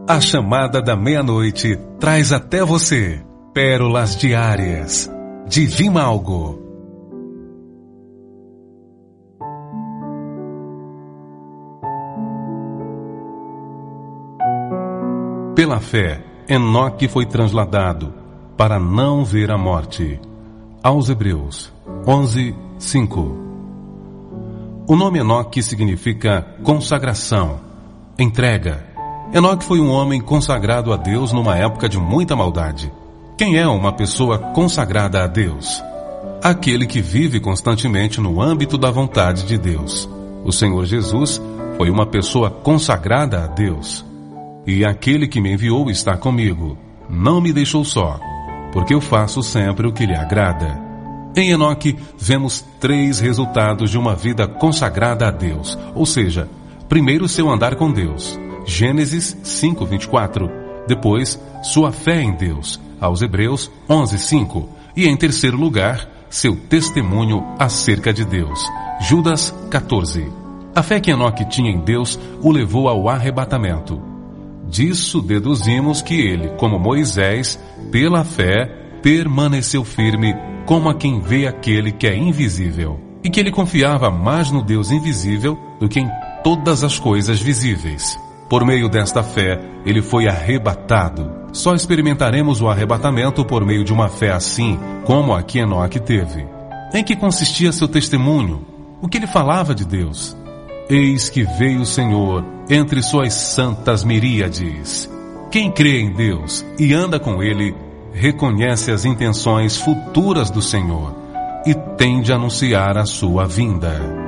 A chamada da meia-noite traz até você pérolas diárias de Vimalgo. Pela fé, Enoque foi transladado para não ver a morte. Aos Hebreus 11:5. O nome Enoque significa consagração, entrega. Enoque foi um homem consagrado a Deus numa época de muita maldade. Quem é uma pessoa consagrada a Deus? Aquele que vive constantemente no âmbito da vontade de Deus. O Senhor Jesus foi uma pessoa consagrada a Deus. E aquele que me enviou está comigo. Não me deixou só, porque eu faço sempre o que lhe agrada. Em Enoque, vemos 3 resultados de uma vida consagrada a Deus. Ou seja, primeiro seu andar com Deus. Gênesis 5:24. Depois, sua fé em Deus. Aos Hebreus 11:5. E em terceiro lugar, seu testemunho acerca de Deus. Judas 14. A fé que Enoque tinha em Deus o levou ao arrebatamento. Disso deduzimos que ele, como Moisés, pela fé, permaneceu firme como a quem vê aquele que é invisível, e que ele confiava mais no Deus invisível do que em todas as coisas visíveis. Por meio desta fé, ele foi arrebatado. Só experimentaremos o arrebatamento por meio de uma fé assim, como a que Enoque teve. Em que consistia seu testemunho? O que ele falava de Deus? Eis que veio o Senhor entre suas santas miríades. Quem crê em Deus e anda com Ele, reconhece as intenções futuras do Senhor e tende a anunciar a sua vinda.